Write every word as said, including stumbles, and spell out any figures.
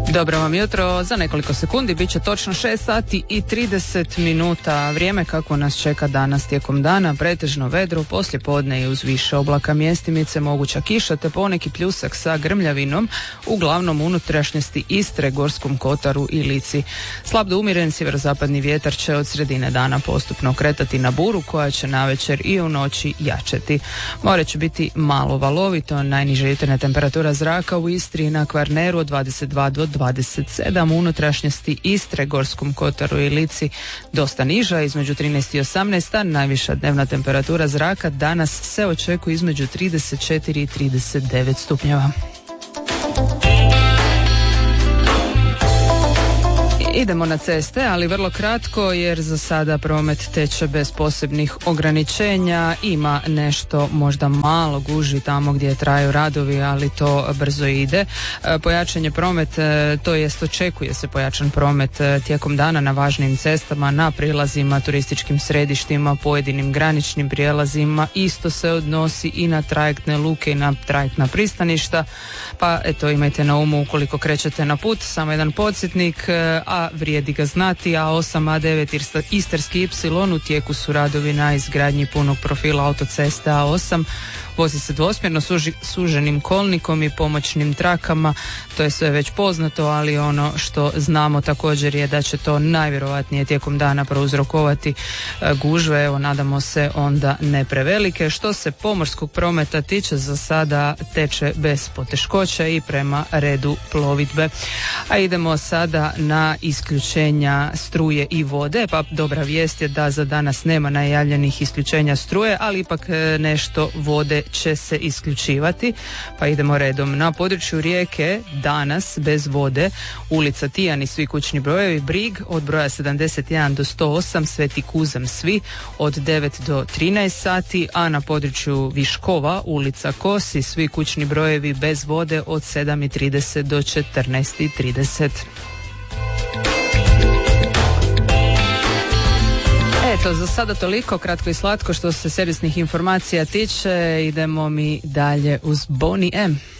Dobro vam jutro, za nekoliko sekundi bit će točno šest sati i trideset minuta. Vrijeme kako nas čeka danas tijekom dana, pretežno vedro, poslije podne i uz više oblaka, mjestimice, moguća kiša te poneki pljusak sa grmljavinom, uglavnom unutrašnjosti Istre, Gorskom kotaru i Lici. Slab do umjeren sjeverozapadni vjetar će od sredine dana postupno kretati na buru koja će navečer i u noći jačati. More će biti malo valovito, najniža jutarnja temperatura zraka u Istri i na Kvarneru od dvadeset dva do dvadeset sedam, u unutrašnjosti Istre, Gorskom kotaru i Lici dosta niža, između trinaest i osamnaest, a najviša dnevna temperatura zraka danas se očekuje između trideset četiri i trideset devet stupnjeva. Idemo na ceste, ali vrlo kratko jer za sada promet teče bez posebnih ograničenja. Ima nešto možda malo guži tamo gdje traju radovi, ali to brzo ide. Pojačan promet, to jest očekuje se pojačan promet tijekom dana na važnim cestama, na prilazima, turističkim središtima, pojedinim graničnim prijelazima. Isto se odnosi i na trajektne luke i na trajektna pristaništa. Pa eto, imajte na umu ukoliko krećete na put. Samo jedan podsjetnik, a vrijedi ga znati, A osam, A devet, Istarski Y, u tijeku su radovi na izgradnji punog profila autoceste A osam. Vozi se dvosmjerno suži, suženim kolnikom i pomoćnim trakama. To je sve već poznato, ali ono što znamo također je da će to najvjerojatnije tijekom dana prouzrokovati gužve. Evo, nadamo se onda ne prevelike. Što se pomorskog prometa tiče, za sada teče bez poteškoća i prema redu plovidbe. A idemo sada na isključenja struje i vode. Pa dobra vijest je da za danas nema najavljenih isključenja struje, ali ipak nešto vode će se isključivati. Pa idemo redom. Na području Rijeke danas bez vode ulica Tijan i svi kućni brojevi, Brig od broja sedamdeset jedan do sto osam, Sveti Kuzam svi od devet do trinaest sati, a na području Viškova ulica Kosi svi kućni brojevi bez vode od sedam i trideset do četrnaest i trideset. Eto, za sada toliko, kratko i slatko što se servisnih informacija tiče. Idemo mi dalje uz Boney M.